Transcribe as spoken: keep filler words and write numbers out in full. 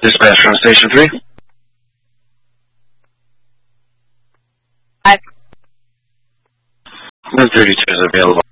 Dispatch from Station three. Five. one thirty-two is available.